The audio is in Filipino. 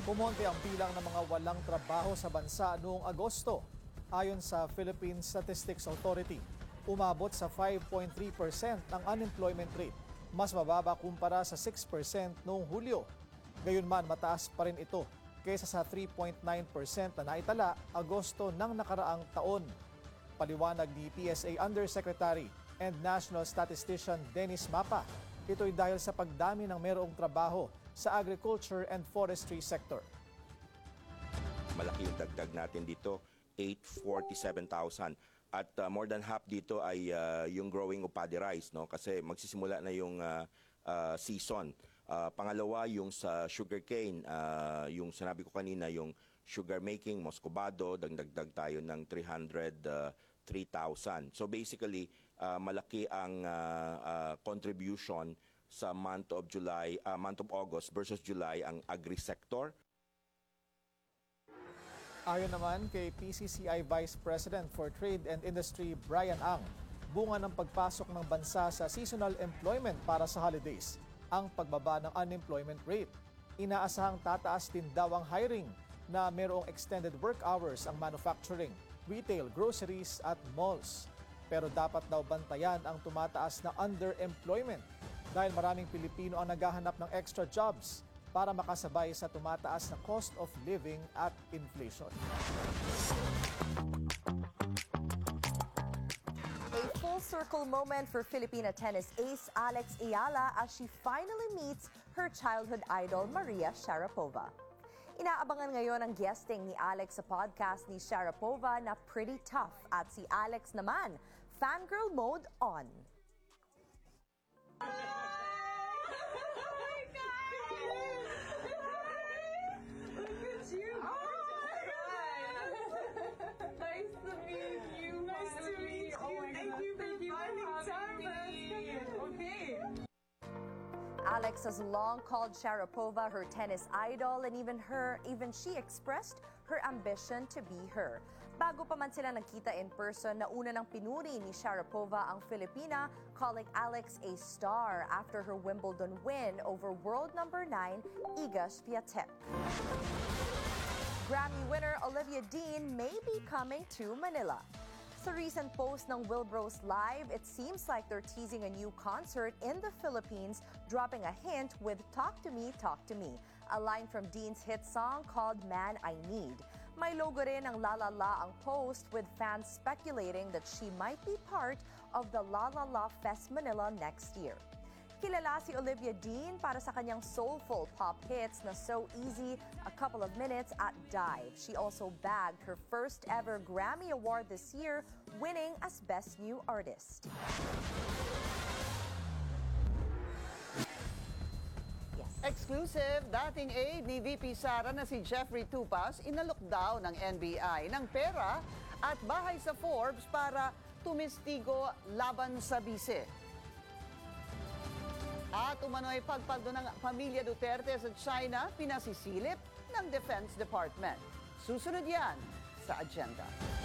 Pumonte ang bilang ng mga walang trabaho sa bansa noong Agosto. Ayon sa Philippine Statistics Authority, umabot sa 5.3% ang unemployment rate, mas mababa kumpara sa 6% noong Hulyo. Gayunman, mataas pa rin ito kaysa sa 3.9% na naitala Agosto ng nakaraang taon. Paliwanag ni PSA Undersecretary and National Statistician Dennis Mapa, ito'y dahil sa pagdami ng mayroong trabaho sa agriculture and forestry sector. Malaki yung dagdag natin dito, 847,000. At more than half dito ay yung growing of paddy rice, no? Kasi magsisimula na yung season. Pangalawa, yung sa sugarcane, yung sinabi ko kanina, yung sugar making, Moscovado, dagdag tayo ng 303,000. So basically, malaki ang contribution sa month of August versus July ang agri-sector. Ayon naman kay PCCI Vice President for Trade and Industry Brian Ang, bunga ng pagpasok ng bansa sa seasonal employment para sa holidays, ang pagbaba ng unemployment rate. Inaasahang tataas din daw ang hiring na mayroong extended work hours ang manufacturing, retail, groceries at malls. Pero dapat daw bantayan ang tumataas na underemployment dahil maraming Pilipino ang naghahanap ng extra jobs para makasabay sa tumataas na cost of living at inflation. A full-circle moment for Filipina tennis ace Alex Ayala as she finally meets her childhood idol Maria Sharapova. Inaabangan ngayon ang guesting ni Alex sa podcast ni Sharapova na Pretty Tough at si Alex naman, fangirl mode on. Alex has long called Sharapova her tennis idol and even she expressed her ambition to be her. Bago pa man sila nagkita in person, nauna nang pinuri ni Sharapova ang Filipina, calling Alex a star after her Wimbledon win over world number 9 Iga Swiatek. Grammy winner Olivia Dean may be coming to Manila. Sa recent post ng Wilbros Live, it seems like they're teasing a new concert in the Philippines, dropping a hint with Talk to Me, a line from Dean's hit song called Man I Need. May logo rin ang La La La ang post with fans speculating that she might be part of the La La La Fest Manila next year. Kilala si Olivia Dean para sa kanyang soulful pop hits na So Easy, A Couple of Minutes at Dive. She also bagged her first ever Grammy Award this year, winning as Best New Artist. Yes. Exclusive, dating aide ni VP Sara na si Jeffrey Tupas inalok daw ng NBI ng pera at bahay sa Forbes para tumistigo laban sa bise. At umano'y pagpaldo ng pamilya Duterte sa China, pinasisilip ng Defense Department. Susunod yan sa agenda.